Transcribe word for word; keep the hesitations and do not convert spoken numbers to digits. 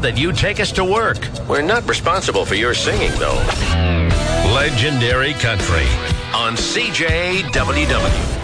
proud that you take us to work. We're not responsible for your singing, though. Legendary Country on C J W W.